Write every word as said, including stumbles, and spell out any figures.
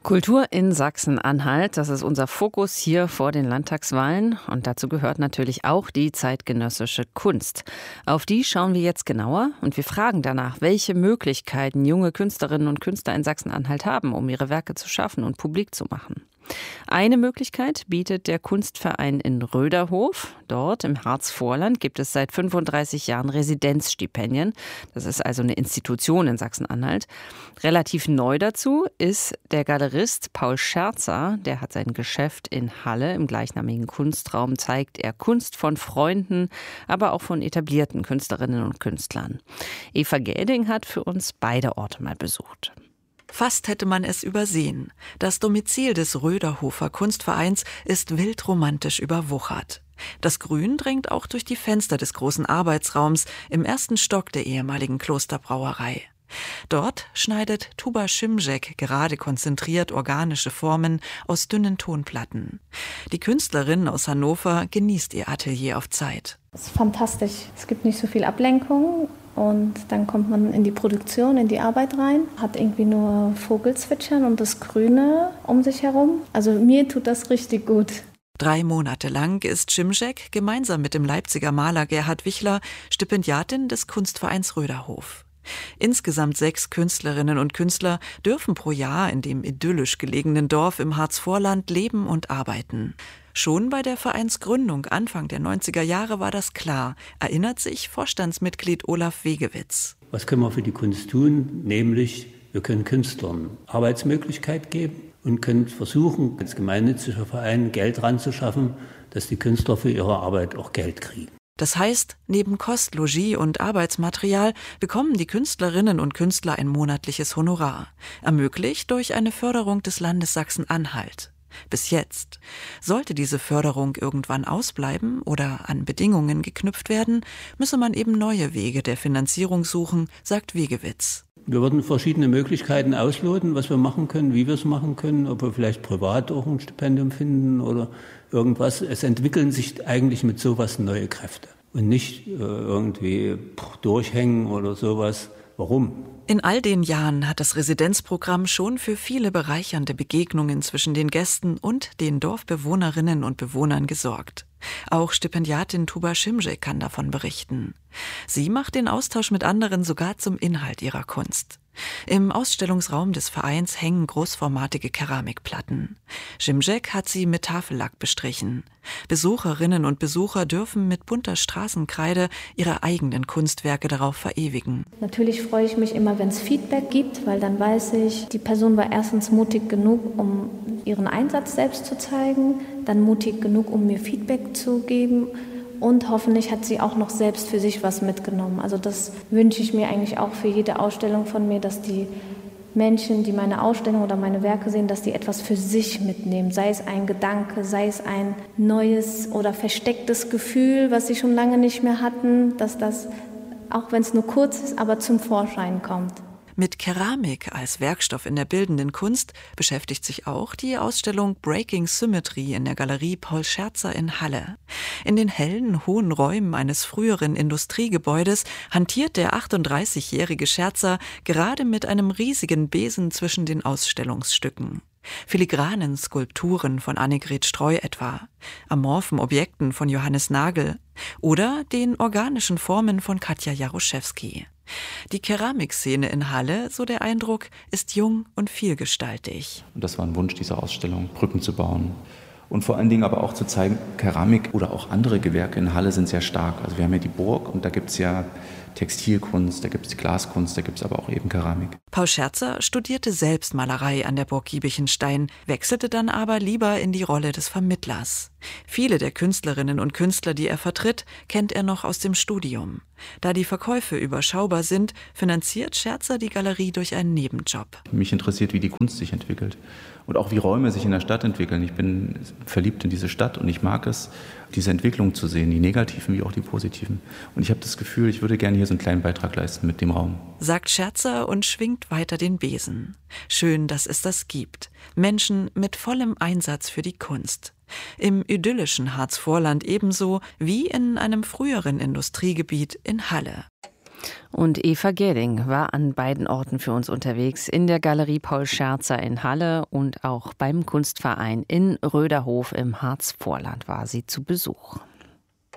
Kultur in Sachsen-Anhalt, das ist unser Fokus hier vor den Landtagswahlen. Und dazu gehört natürlich auch die zeitgenössische Kunst. Auf die schauen wir jetzt genauer und wir fragen danach, welche Möglichkeiten junge Künstlerinnen und Künstler in Sachsen-Anhalt haben, um ihre Werke zu schaffen und publik zu machen. Eine Möglichkeit bietet der Kunstverein in Röderhof. Dort im Harzvorland gibt es seit fünfunddreißig Jahren Residenzstipendien. Das ist also eine Institution in Sachsen-Anhalt. Relativ neu dazu ist der Galerist Paul Scherzer. Der hat sein Geschäft in Halle. Im gleichnamigen Kunstraum zeigt er Kunst von Freunden, aber auch von etablierten Künstlerinnen und Künstlern. Eva Gäding hat für uns beide Orte mal besucht. Fast hätte man es übersehen. Das Domizil des Röderhofer Kunstvereins ist wild romantisch überwuchert. Das Grün drängt auch durch die Fenster des großen Arbeitsraums im ersten Stock der ehemaligen Klosterbrauerei. Dort schneidet Tuba Szymczek gerade konzentriert organische Formen aus dünnen Tonplatten. Die Künstlerin aus Hannover genießt ihr Atelier auf Zeit. Es ist fantastisch. Es gibt nicht so viel Ablenkung. Und dann kommt man in die Produktion, in die Arbeit rein, hat irgendwie nur Vogelzwitschern und das Grüne um sich herum. Also mir tut das richtig gut. Drei Monate lang ist Szymczek gemeinsam mit dem Leipziger Maler Gerhard Wichler Stipendiatin des Kunstvereins Röderhof. Insgesamt sechs Künstlerinnen und Künstler dürfen pro Jahr in dem idyllisch gelegenen Dorf im Harzvorland leben und arbeiten. Schon bei der Vereinsgründung Anfang der neunziger Jahre war das klar, erinnert sich Vorstandsmitglied Olaf Wegewitz. Was können wir für die Kunst tun? Nämlich, wir können Künstlern Arbeitsmöglichkeit geben und können versuchen, als gemeinnütziger Verein Geld ranzuschaffen, dass die Künstler für ihre Arbeit auch Geld kriegen. Das heißt, neben Kost, Logis und Arbeitsmaterial bekommen die Künstlerinnen und Künstler ein monatliches Honorar, ermöglicht durch eine Förderung des Landes Sachsen-Anhalt. Bis jetzt. Sollte diese Förderung irgendwann ausbleiben oder an Bedingungen geknüpft werden, müsse man eben neue Wege der Finanzierung suchen, sagt Wegewitz. Wir würden verschiedene Möglichkeiten ausloten, was wir machen können, wie wir es machen können, ob wir vielleicht privat auch ein Stipendium finden oder irgendwas. Es entwickeln sich eigentlich mit sowas neue Kräfte und nicht äh, irgendwie durchhängen oder sowas. Warum? In all den Jahren hat das Residenzprogramm schon für viele bereichernde Begegnungen zwischen den Gästen und den Dorfbewohnerinnen und Bewohnern gesorgt. Auch Stipendiatin Tuba Szymczek kann davon berichten. Sie macht den Austausch mit anderen sogar zum Inhalt ihrer Kunst. Im Ausstellungsraum des Vereins hängen großformatige Keramikplatten. Szymczek hat sie mit Tafellack bestrichen. Besucherinnen und Besucher dürfen mit bunter Straßenkreide ihre eigenen Kunstwerke darauf verewigen. Natürlich freue ich mich immer, wenn es Feedback gibt, weil dann weiß ich, die Person war erstens mutig genug, um ihren Einsatz selbst zu zeigen, dann mutig genug, um mir Feedback zu geben. Und hoffentlich hat sie auch noch selbst für sich was mitgenommen. Also das wünsche ich mir eigentlich auch für jede Ausstellung von mir, dass die Menschen, die meine Ausstellung oder meine Werke sehen, dass die etwas für sich mitnehmen. Sei es ein Gedanke, sei es ein neues oder verstecktes Gefühl, was sie schon lange nicht mehr hatten, dass das, auch wenn es nur kurz ist, aber zum Vorschein kommt. Mit Keramik als Werkstoff in der bildenden Kunst beschäftigt sich auch die Ausstellung Breaking Symmetry in der Galerie Paul Scherzer in Halle. In den hellen, hohen Räumen eines früheren Industriegebäudes hantiert der achtunddreißigjährige Scherzer gerade mit einem riesigen Besen zwischen den Ausstellungsstücken. Filigranen Skulpturen von Annegret Streu etwa, amorphen Objekten von Johannes Nagel oder den organischen Formen von Katja Jaroszewski. Die Keramikszene in Halle, so der Eindruck, ist jung und vielgestaltig. Und das war ein Wunsch dieser Ausstellung, Brücken zu bauen. Und vor allen Dingen aber auch zu zeigen, Keramik oder auch andere Gewerke in Halle sind sehr stark. Also wir haben ja die Burg und da gibt es ja Textilkunst, da gibt es Glaskunst, da gibt es aber auch eben Keramik. Paul Scherzer studierte selbst Malerei an der Burg Giebichenstein, wechselte dann aber lieber in die Rolle des Vermittlers. Viele der Künstlerinnen und Künstler, die er vertritt, kennt er noch aus dem Studium. Da die Verkäufe überschaubar sind, finanziert Scherzer die Galerie durch einen Nebenjob. Mich interessiert, wie die Kunst sich entwickelt und auch wie Räume sich in der Stadt entwickeln. Ich bin verliebt in diese Stadt und ich mag es, diese Entwicklung zu sehen, die negativen wie auch die positiven. Und ich habe das Gefühl, ich würde gerne hier so einen kleinen Beitrag leisten mit dem Raum. Sagt Scherzer und schwingt weiter den Besen. Schön, dass es das gibt. Menschen mit vollem Einsatz für die Kunst. Im idyllischen Harzvorland ebenso wie in einem früheren Industriegebiet in Halle. Und Eva Gerding war an beiden Orten für uns unterwegs, in der Galerie Paul Scherzer in Halle und auch beim Kunstverein in Röderhof im Harzvorland war sie zu Besuch.